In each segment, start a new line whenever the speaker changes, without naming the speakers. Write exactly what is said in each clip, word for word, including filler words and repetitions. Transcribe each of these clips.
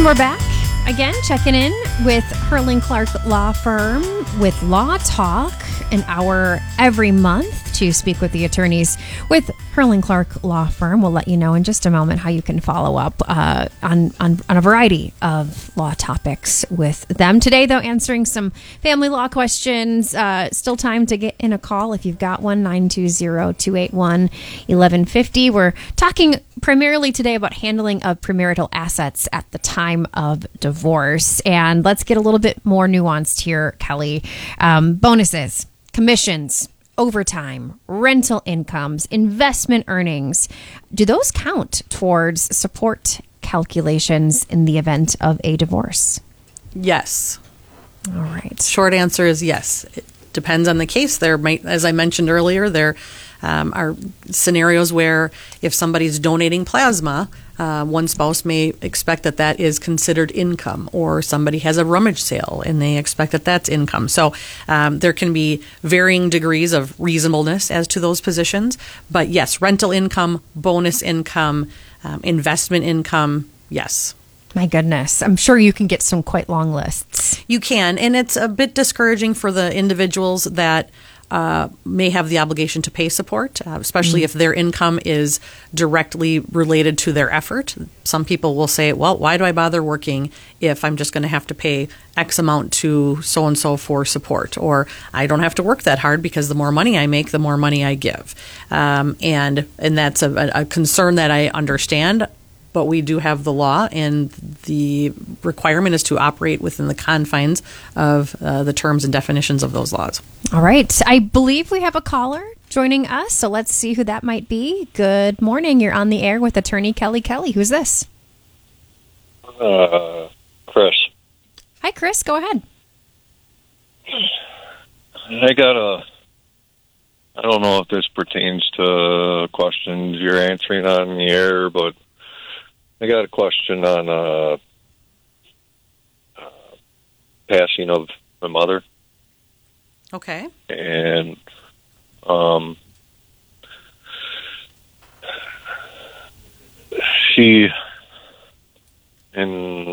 we're back again, checking in with Herling Clark Law Firm with Law Talk, an hour every month to speak with the attorneys with Herling Clark Law Firm. We'll let you know in just a moment how you can follow up uh, on, on, on a variety of law topics with them. Today, though, answering some family law questions. Uh, still time to get in a call if you've got one, nine two zero, two eight one, one one five zero. We're talking primarily today about handling of premarital assets at the time of divorce. And let's get a little bit more nuanced here, Kelly. Um, bonuses, commissions, overtime, rental incomes, investment earnings. Do those count towards support calculations in the event of a divorce?
Yes.
All right.
Short answer is yes. It depends on the case. There might, as I mentioned earlier, there um, are scenarios where if somebody's donating plasma, Uh, one spouse may expect that that is considered income, or somebody has a rummage sale and they expect that that's income. So um, there can be varying degrees of reasonableness as to those positions. But yes, rental income, bonus income, um, investment income, yes.
My goodness. I'm sure you can get some quite long lists.
You can, and it's a bit discouraging for the individuals that Uh, may have the obligation to pay support, uh, especially mm-hmm. if their income is directly related to their effort. Some people will say, well, why do I bother working if I'm just going to have to pay X amount to so-and-so for support? Or I don't have to work that hard because the more money I make, the more money I give. Um, and and that's a, a concern that I understand. But we do have the law, and the requirement is to operate within the confines of uh, the terms and definitions of those laws.
All right. I believe we have a caller joining us, so let's see who that might be. Good morning. You're on the air with Attorney Kelly Kelly. Who's this?
Uh, Chris.
Hi, Chris. Go ahead.
I got a... I don't know if this pertains to questions you're answering on the air, but I got a question on uh, uh, passing of my mother.
Okay.
And um, she, in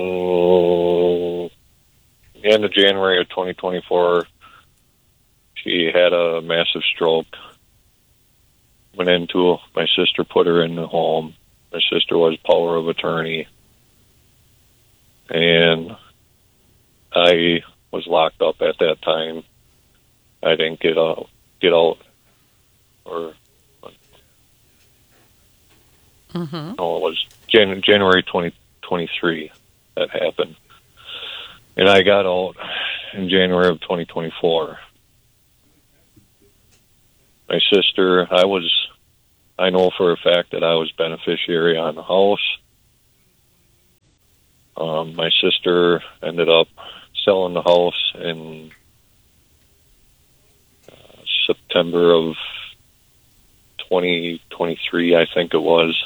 the end of January of twenty twenty-four, she had a massive stroke. Went into, my sister put her in the home. My sister was power of attorney, and I was locked up at that time. I didn't get out, get out, or mm-hmm. no, it was Jan- January twenty twenty-three that happened, and I got out in January of twenty twenty-four. My sister, I was. I know for a fact that I was beneficiary on the house. Um, my sister ended up selling the house in uh, September of twenty twenty-three, I think it was.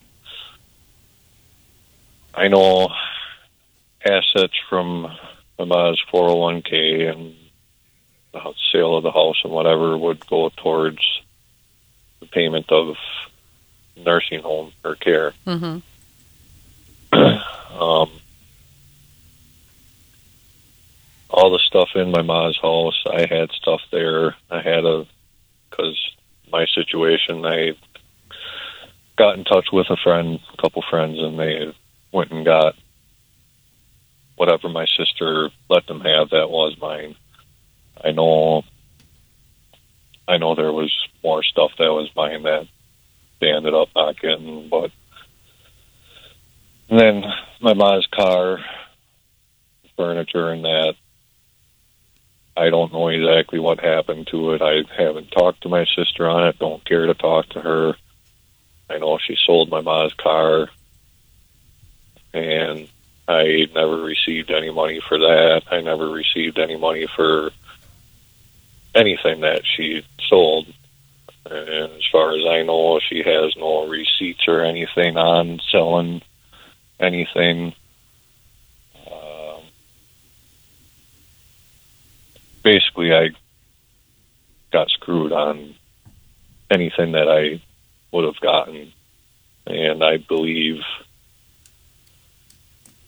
I know assets from my mom's four oh one k and the sale of the house and whatever would go towards the payment of nursing home or care.
Mm-hmm.
um, all the stuff in my mom's house, I had stuff there. I had a, because my situation, I got in touch with a friend, a couple friends, and they went and got whatever my sister let them have that was mine. I know I know there was more stuff that was mine that they ended up not getting, but and then my mom's car, furniture and that, I don't know exactly what happened to it. I haven't talked to my sister on it, don't care to talk to her. I know she sold my mom's car, and I never received any money for that. I never received any money for anything that she sold. And as far as I know, she has no receipts or anything on selling anything. Um, basically, I got screwed on anything that I would have gotten. And I believe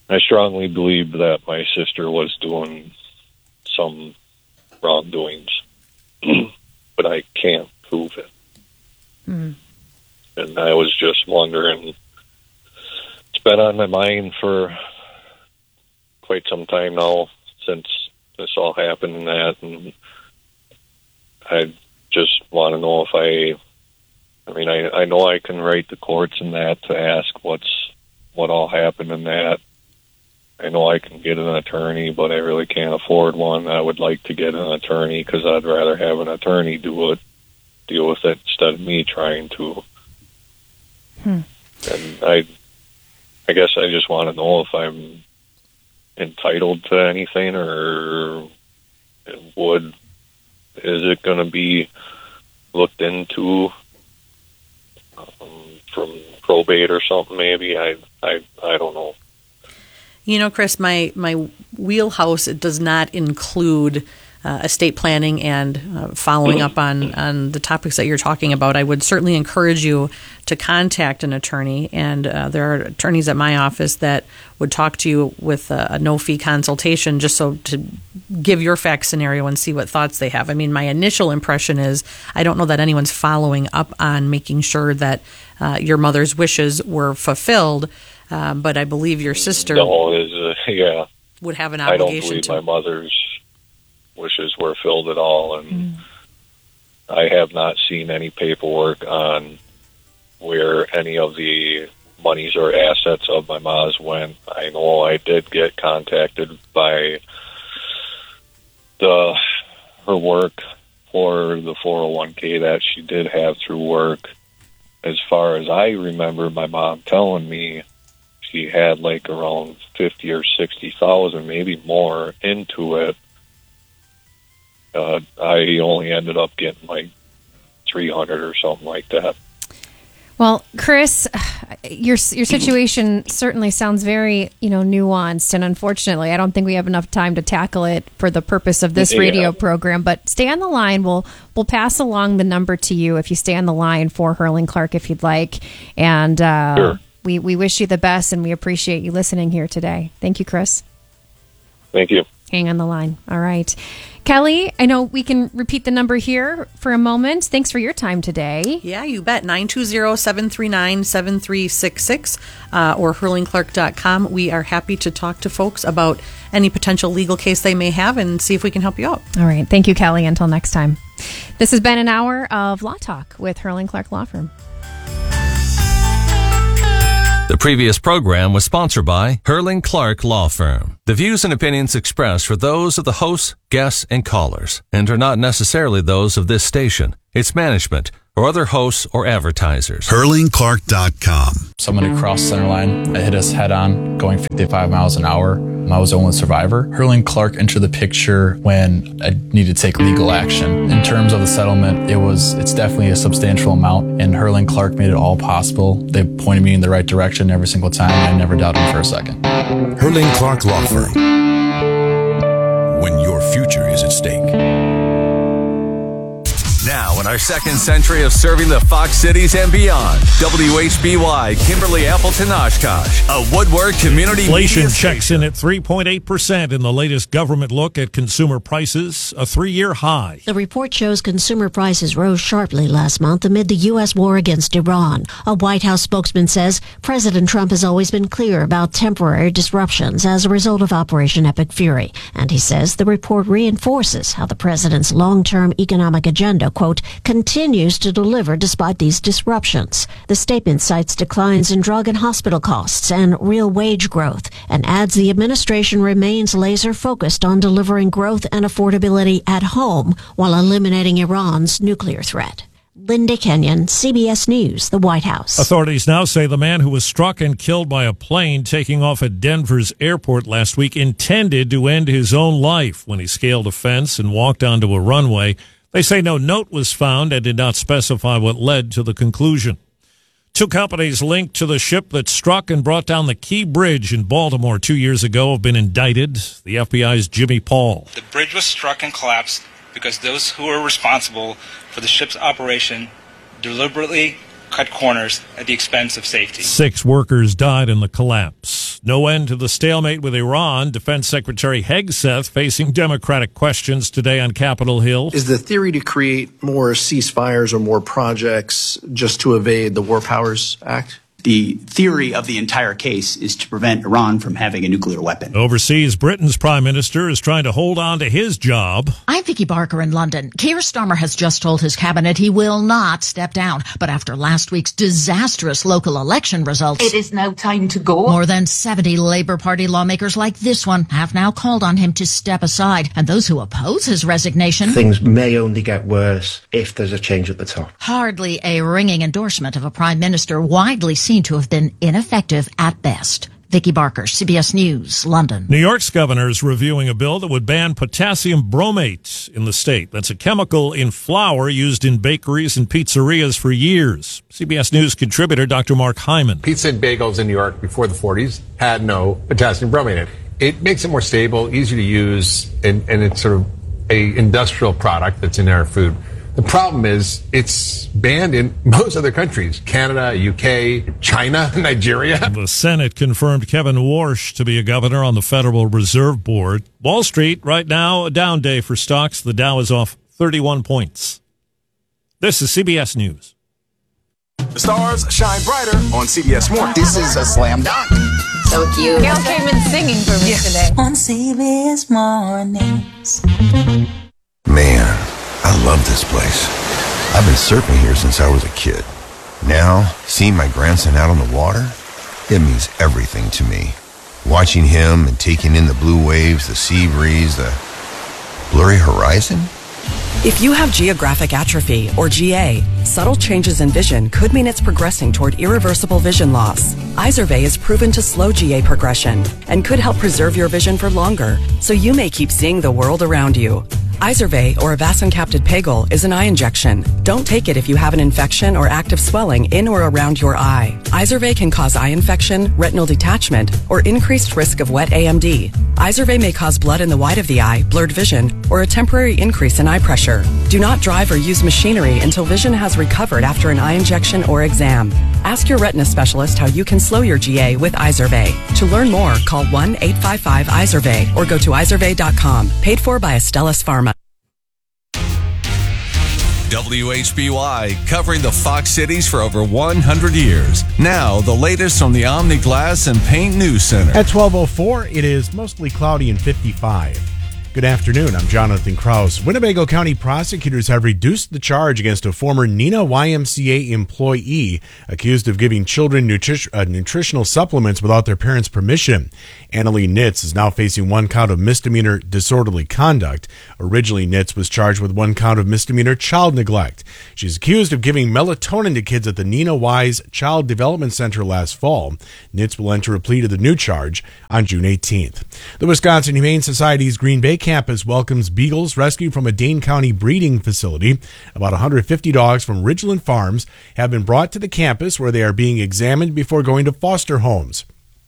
I strongly believe that my sister was doing some wrongdoings, but I can't prove it.
Mm.
And I was just wondering, it's been on my mind for quite some time now since this all happened and that, and I just want to know if I, I mean, I, I know I can write the courts and that to ask what's, what all happened in that. I know I can get an attorney, but I really can't afford one. I would like to get an attorney because I'd rather have an attorney do it, deal with it instead of me trying to.
Hmm.
And I, I guess I just want to know if I'm entitled to anything, or would, is it going to be looked into um, from probate or something? Maybe I, I, I don't know.
You know, Chris, my, my wheelhouse, it does not include uh, estate planning and uh, following up on, on the topics that you're talking about. I would certainly encourage you to contact an attorney, and uh, there are attorneys at my office that would talk to you with a, a no-fee consultation just so to give your fact scenario and see what thoughts they have. I mean, my initial impression is I don't know that anyone's following up on making sure that uh, your mother's wishes were fulfilled. Um, but I believe your sister
no, is, uh, yeah.
would have an
I don't
obligation
believe
to.
my mother's wishes were filled at all, and
Mm.
I have not seen any paperwork on where any of the monies or assets of my mom's went. I know I did get contacted by the her work for the four oh one k that she did have through work. As far as I remember, my mom telling me she had like around fifty or sixty thousand, maybe more, into it. Uh, I only ended up getting like three hundred or something like that.
Well, Chris, your your situation certainly sounds very, you know, nuanced, and unfortunately, I don't think we have enough time to tackle it for the purpose of this
Yeah.
radio program. But stay on the line. We'll we'll pass along the number to you if you stay on the line for Herling Clark, if you'd like. And uh,
Sure.
we we wish you the best, and we appreciate you listening here today. Thank you, Chris.
Thank you.
Hang on the line. All right. Kelly, I know we can repeat the number here for a moment. Thanks for your time today.
Yeah, you bet. nine two zero, seven three nine, seven three six six uh, or hurling clark dot com. We are happy to talk to folks about any potential legal case they may have and see if we can help you out.
All right. Thank you, Kelly. Until next time. This has been an hour of Law Talk with Herling Clark Law Firm.
The previous program was sponsored by Herling Clark Law Firm. The views and opinions expressed are those of the hosts, guests, and callers, and are not necessarily those of this station, its management, or other hosts or advertisers.
hurling clark dot com.
Someone had crossed center line. It hit us head on, going fifty-five miles an hour. I was the only survivor. Herling Clark entered the picture when I needed to take legal action. In terms of the settlement, it was it's definitely a substantial amount, and Herling Clark made it all possible. They pointed me in the right direction every single time, and I never doubted them for a second.
Herling Clark Law Firm. When your future is at stake.
Now, in our second century of serving the Fox cities and beyond, W H B Y Kimberly Appleton Oshkosh, a Woodward community
Inflation
media
checks
station.
in at three point eight percent in the latest government look at consumer prices, a three-year high.
The report shows consumer prices rose sharply last month amid the U S war against Iran. A White House spokesman says President Trump has always been clear about temporary disruptions as a result of Operation Epic Fury. And he says the report reinforces how the president's long-term economic agenda, quote, continues to deliver despite these disruptions. The statement cites declines in drug and hospital costs and real wage growth and adds the administration remains laser-focused on delivering growth and affordability at home while eliminating Iran's nuclear threat. Linda Kenyon, C B S News, the White House.
Authorities now say the man who was struck and killed by a plane taking off at Denver's airport last week intended to end his own life when he scaled a fence and walked onto a runway. They say no note was found and did not specify what led to the conclusion. Two companies linked to the ship that struck and brought down the Key Bridge in Baltimore two years ago have been indicted. The F B I's Jimmy Paul.
The bridge was struck and collapsed because those who were responsible for the ship's operation deliberately cut corners at the expense of safety.
Six workers died in the collapse. No end to the stalemate with Iran. Defense Secretary Hegseth facing Democratic questions today on Capitol Hill.
Is the theory to create more ceasefires or more projects just to evade the War Powers Act?
The theory of the entire case is to prevent Iran from having a nuclear weapon.
Overseas, Britain's prime minister is trying to hold on to his job.
I'm Vicky Barker in London. Keir Starmer has just told his cabinet he will not step down. But after last week's disastrous local election results,
it is now time to go.
More than seventy Labour Party lawmakers like this one have now called on him to step aside. And those who oppose his resignation,
things may only get worse if there's a change at the top.
Hardly a ringing endorsement of a prime minister widely seen to have been ineffective at best. Vicky Barker, C B S News, London.
New York's governor is reviewing a bill that would ban potassium bromate in the state. That's a chemical in flour used in bakeries and pizzerias for years. C B S News contributor Doctor Mark Hyman.
Pizza and bagels in New York before the forties had no potassium bromate in it. It makes it more stable, easier to use, and, and it's sort of a industrial product that's in our food. The problem is it's banned in most other countries, Canada, U K, China, Nigeria.
The Senate confirmed Kevin Warsh to be a governor on the Federal Reserve Board. Wall Street, right now, a down day for stocks. The Dow is off thirty-one points. This is C B S News.
The stars shine brighter on C B S Mornings.
This is a slam dunk.
So cute.
Gail came in singing for me
yes.
today.
On C B S Mornings.
Man, I love this place. I've been surfing here since I was a kid. Now, seeing my grandson out on the water, it means everything to me. Watching him and taking in the blue waves, the sea breeze, the blurry horizon.
If you have geographic atrophy, or G A, subtle changes in vision could mean it's progressing toward irreversible vision loss. Izervay is proven to slow G A progression and could help preserve your vision for longer, so you may keep seeing the world around you. Izervay, or avacincaptad pegol, is an eye injection. Don't take it if you have an infection or active swelling in or around your eye. Izervay can cause eye infection, retinal detachment, or increased risk of wet A M D. Izervay may cause blood in the white of the eye, blurred vision, or a temporary increase in eye pressure. Do not drive or use machinery until vision has recovered after an eye injection or exam. Ask your retina specialist how you can slow your G A with Izervay. To learn more, call one eight five five Izervay or go to izervay dot com. Paid for by Astellas Pharma.
W H B Y, covering the Fox cities for over one hundred years. Now, the latest from the Omni Glass and Paint News Center.
At twelve oh four, it is mostly cloudy and fifty-five. Good afternoon, I'm Jonathan Krause. Winnebago County prosecutors have reduced the charge against a former Neenah Y M C A employee accused of giving children nutri- uh, nutritional supplements without their parents' permission. Annalee Nitz is now facing one count of misdemeanor disorderly conduct. Originally, Nitz was charged with one count of misdemeanor child neglect. She's accused of giving melatonin to kids at the Neenah Y's Child Development Center last fall. Nitz will enter a plea to the new charge on June eighteenth. The Wisconsin Humane Society's Green Bay campus welcomes beagles rescued from a Dane County breeding facility. About one hundred fifty dogs from Ridgeland Farms have been brought to the campus where they are being examined before going to foster homes.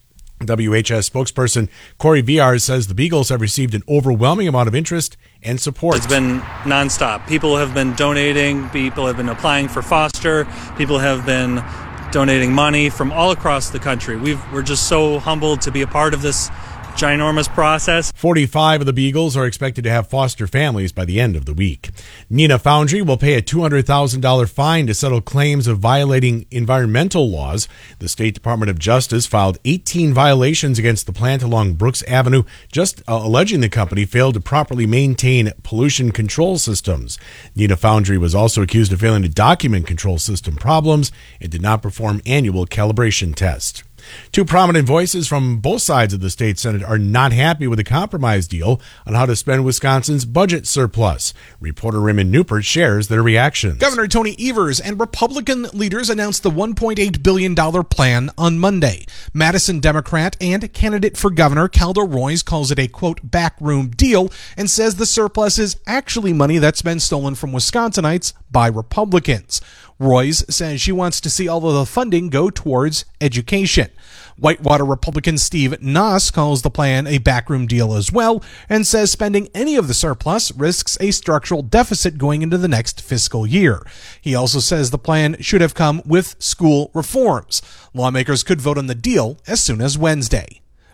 W H S spokesperson Corey Viars says the beagles have received an overwhelming amount of interest and support.
It's been nonstop. People have been donating. People have been applying for foster. People have been donating money from all across the country. We've, we're just so humbled to be a part of this ginormous process.
forty-five of the beagles are expected to have foster families by the end of the week. Neenah Foundry will pay a two hundred thousand dollars fine to settle claims of violating environmental laws. The State Department of Justice filed eighteen violations against the plant along Brooks Avenue, just uh, alleging the company failed to properly maintain pollution control systems. Neenah Foundry was also accused of failing to document control system problems and did not perform annual calibration tests. Two prominent voices from both sides of the state Senate are not happy with the compromise deal on how to spend Wisconsin's budget surplus. Reporter Raymond Newport shares their reactions.
Governor Tony Evers and Republican leaders announced the one point eight billion dollars plan on Monday. Madison Democrat and candidate for governor Kelda Roys calls it a, quote, backroom deal and says the surplus is actually money that's been stolen from Wisconsinites by Republicans. Roys says she wants to see all of the funding go towards education. Whitewater Republican Steve Noss calls the plan a backroom deal as well and says spending any of the surplus risks a structural deficit going into the next fiscal year. He also says the plan should have come with school reforms. Lawmakers could vote on the deal as soon as Wednesday.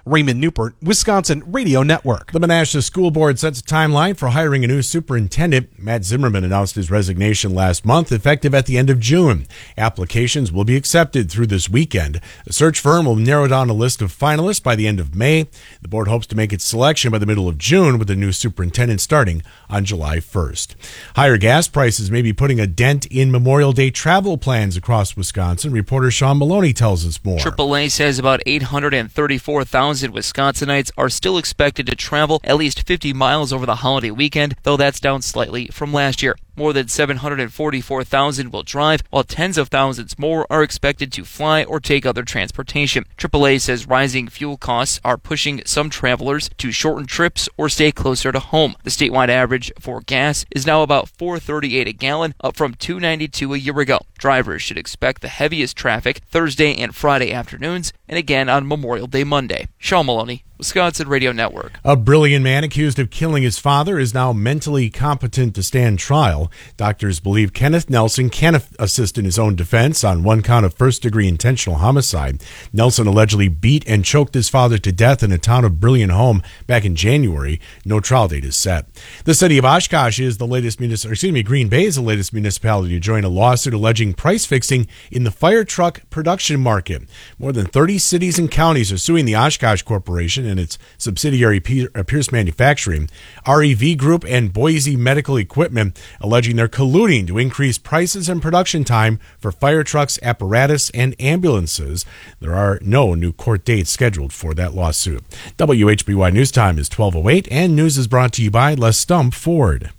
Raymond Newport, Wisconsin Radio Network.
The Menasha School Board sets a timeline for hiring a new superintendent. Matt Zimmerman announced his resignation last month, effective at the end of June. Applications will be accepted through this weekend. The search firm will narrow down a list of finalists by the end of May. The board hopes to make its selection by the middle of June, with the new superintendent starting on July first. Higher gas prices may be putting a dent in Memorial Day travel plans across Wisconsin. Reporter Sean Maloney tells us more.
triple A says about eight hundred thirty-four thousand Wisconsinites are still expected to travel at least fifty miles over the holiday weekend, though that's down slightly from last year. More than seven hundred forty-four thousand will drive, while tens of thousands more are expected to fly or take other transportation. triple A says rising fuel costs are pushing some travelers to shorten trips or stay closer to home. The statewide average for gas is now about four thirty-eight a gallon, up from two ninety-two a year ago. Drivers should expect the heaviest traffic Thursday and Friday afternoons, and again on Memorial Day Monday. Sean Maloney, Wisconsin Radio Network.
A brilliant man accused of killing his father is now mentally competent to stand trial. Doctors believe Kenneth Nelson can assist in his own defense on one count of first-degree intentional homicide. Nelson allegedly beat and choked his father to death in a town of Brilliant Home back in January. No trial date is set. The city of Oshkosh is the latest municipality, excuse me, Green Bay is the latest municipality to join a lawsuit alleging price fixing in the fire truck production market. More than thirty cities and counties are suing the Oshkosh Corporation and its subsidiary Pierce Manufacturing, R E V Group, and Boise Medical Equipment, alleging they're colluding to increase prices and production time for fire trucks, apparatus, and ambulances. There are no new court dates scheduled for that lawsuit. W H B Y News Time is twelve oh eight, and news is brought to you by Les Stump Ford.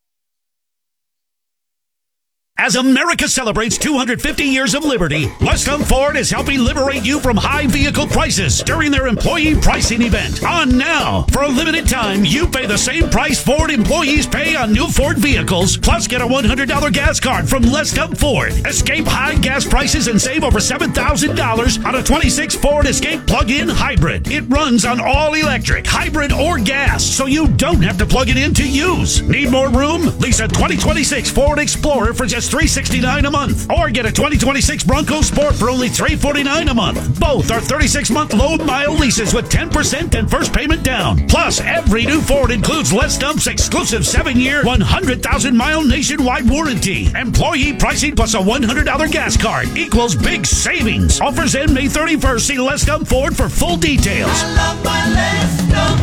As America celebrates two hundred fifty years of liberty, Les Stump Ford is helping liberate you from high vehicle prices during their employee pricing event. On now, for a limited time, you pay the same price Ford employees pay on new Ford vehicles, plus get a one hundred dollars gas card from Les Stump Ford. Escape high gas prices and save over seven thousand dollars on a twenty-six Ford Escape plug-in hybrid. It runs on all electric, hybrid, or gas, so you don't have to plug it in to use. Need more room? Lease a twenty twenty-six Ford Explorer for just three hundred sixty-nine dollars a month, or get a twenty twenty-six Bronco Sport for only three hundred forty-nine dollars a month. Both are thirty-six month low mile leases with ten percent and first payment down. Plus, every new Ford includes Les Stump's exclusive seven year, one hundred thousand mile nationwide warranty. Employee pricing plus a one hundred dollars gas card equals big savings. Offers end May thirty-first. See Les Stump Ford for full details.
I love my Les Stump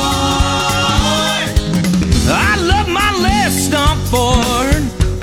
Ford. I love my Les Stump Ford.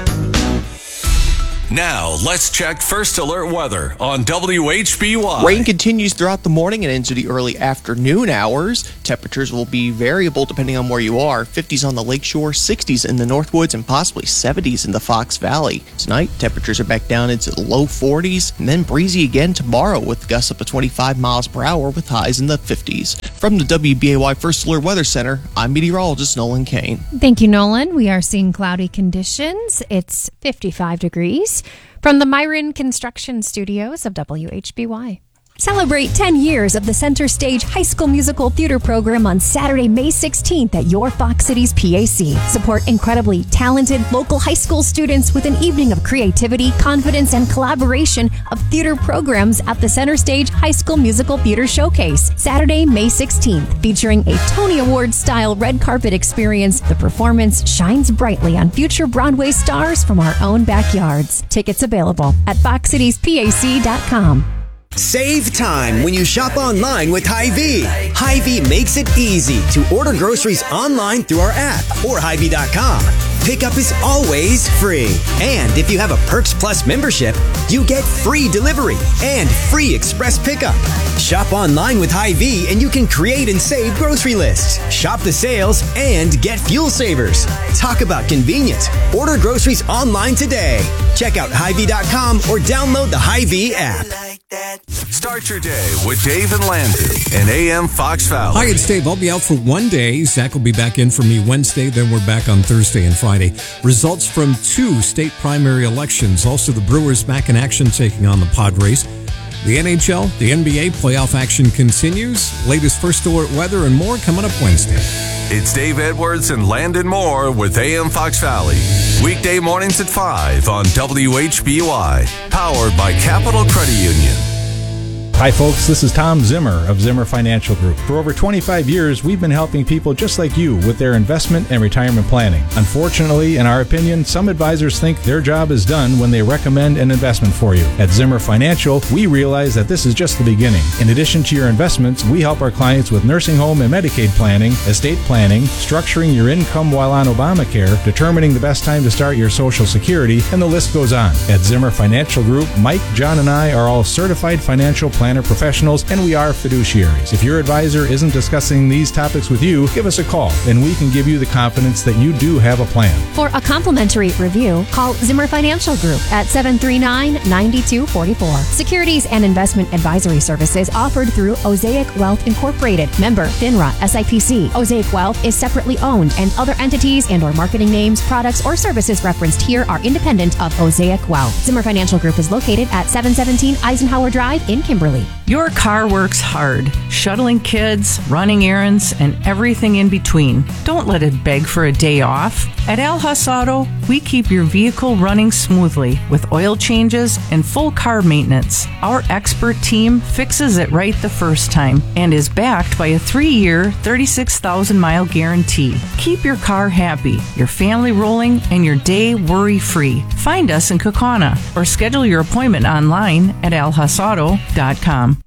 Now, let's check First Alert weather on W H B Y.
Rain continues throughout the morning and into the early afternoon hours. Temperatures will be variable depending on where you are. fifties on the lakeshore, sixties in the Northwoods, and possibly seventies in the Fox Valley. Tonight, temperatures are back down into the low forties, and then breezy again tomorrow with gusts up to twenty-five miles per hour with highs in the fifties. From the W B A Y First Alert Weather Center, I'm meteorologist Nolan Kane.
Thank you, Nolan. We are seeing cloudy conditions. It's fifty-five degrees. From the Myron Construction Studios of W H B Y. Celebrate ten years of the Center Stage High School Musical Theater Program on Saturday, May sixteenth at your Fox Cities P A C. Support incredibly talented local high school students with an evening of creativity, confidence, and collaboration of theater programs at the Center Stage High School Musical Theater Showcase. Saturday, May sixteenth, featuring a Tony Award-style red carpet experience. The performance shines brightly on future Broadway stars from our own backyards. Tickets available at fox cities P A C dot com.
Save time when you shop online with Hy-Vee. Hy-Vee makes it easy to order groceries online through our app or Hy Vee dot com. Pickup is always free. And if you have a Perks Plus membership, you get free delivery and free express pickup. Shop online with Hy-Vee and you can create and save grocery lists, shop the sales, and get fuel savers. Talk about convenience. Order groceries online today. Check out Hy Vee dot com or download the Hy-Vee app.
Start your day with Dave and Landon in A M Fox Valley.
Hi, it's Dave. I'll be out for one day. Zach will be back in for me Wednesday. Then we're back on Thursday and Friday. Results from two state primary elections. Also, the Brewers back in action taking on the Padres. The N H L, the N B A playoff action continues. Latest First Alert weather and more coming up Wednesday.
It's Dave Edwards and Landon Moore with A M Fox Valley. Weekday mornings at five on W H B Y. Powered by Capital Credit Union.
Hi folks, this is Tom Zimmer of Zimmer Financial Group. For over twenty-five years, we've been helping people just like you with their investment and retirement planning. Unfortunately, in our opinion, some advisors think their job is done when they recommend an investment for you. At Zimmer Financial, we realize that this is just the beginning. In addition to your investments, we help our clients with nursing home and Medicaid planning, estate planning, structuring your income while on Obamacare, determining the best time to start your Social Security, and the list goes on. At Zimmer Financial Group, Mike, John, and I are all certified financial planner professionals, and we are fiduciaries. If your advisor isn't discussing these topics with you, give us a call, and we can give you the confidence that you do have a plan.
For a complimentary review, call Zimmer Financial Group at seven three nine, nine two four four. Securities and investment advisory services offered through Osaic Wealth Incorporated. Member FINRA S I P C. Osaic Wealth is separately owned, and other entities and or marketing names, products, or services referenced here are independent of Osaic Wealth. Zimmer Financial Group is located at seven seventeen Eisenhower Drive in Kimberly.
Your car works hard, shuttling kids, running errands, and everything in between. Don't let it beg for a day off. At Al Huss Auto, we keep your vehicle running smoothly with oil changes and full car maintenance. Our expert team fixes it right the first time and is backed by a three-year, thirty-six thousand mile guarantee. Keep your car happy, your family rolling, and your day worry-free. Find us in Kaukauna or schedule your appointment online at al huss auto dot com.